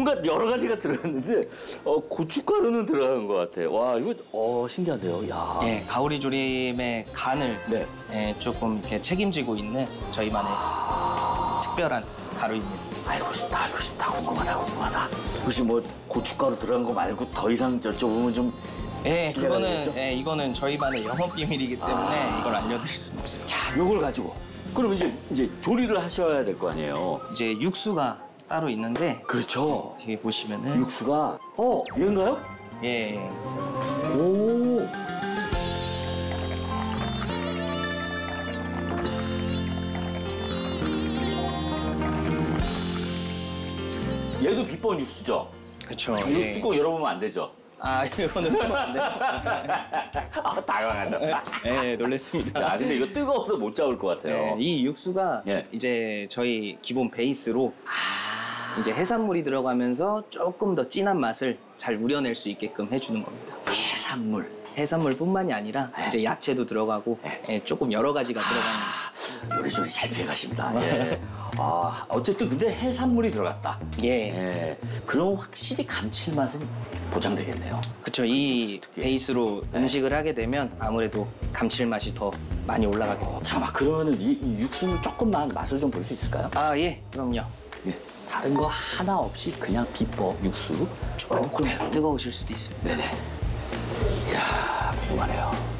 온갖 여러 가지가 들어갔는데 고춧가루는 들어간 것 같아. 와 이거 신기한데요. 야. 예, 가오리 조림의 간을 네. 예, 조금 이렇게 책임지고 있는 저희만의 특별한 가루입니다. 알고 싶다. 궁금하다. 혹시 뭐 고춧가루 들어간 거 말고 더 이상 여쭤보면 좀 예, 신뢰가 그거는 되겠죠? 예, 이거는 저희만의 영업 비밀이기 때문에 이걸 알려드릴 수는 없습니다. 자, 요걸 가지고 그럼 이제 조리를 하셔야 될 거 아니에요. 이제 육수가 따로 있는데 그렇죠. 뒤에 보시면은 육수가 얘인가요? 예, 오. 얘도 비법 육수죠. 그렇죠. 이거 예. 뚜껑 열어보면 안 되죠. 아, 이거는 뜨거워 안 돼요. 당황하셨다. 예, 놀랬습니다. 야, 근데 이거 뜨거워서 못 잡을 것 같아요. 예, 이 육수가 예. 이제 저희 기본 베이스로 이제 해산물이 들어가면서 조금 더 진한 맛을 잘 우려낼 수 있게끔 해주는 겁니다. 해산물. 해산물뿐만이 아니라 이제 야채도 들어가고 예, 조금 여러 가지가 들어가는. 요리조리 잘 피해가십니다. 예. 어쨌든 근데 해산물이 들어갔다. 예, 예. 그럼 확실히 감칠맛은 보장되겠네요. 그렇죠. 이 특히. 베이스로 음식을 하게 되면 아무래도 감칠맛이 더 많이 올라가게. 잠깐만, 그러면은 이 육수는 조금만 맛을 좀 볼 수 있을까요? 아, 예, 그럼요. 예. 다른 거 하나 없이 그냥 비법 육수. 조금 뜨거우실 수도 있습니다. 네네. 이야, 궁금하네요.